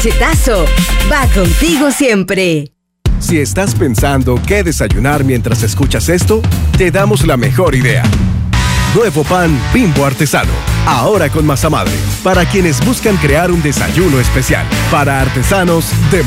cachetazo va contigo siempre. Si estás pensando qué desayunar mientras escuchas esto, te damos la mejor idea. Nuevo pan Bimbo Artesano, ahora con masa madre, para quienes buscan crear un desayuno especial, para artesanos de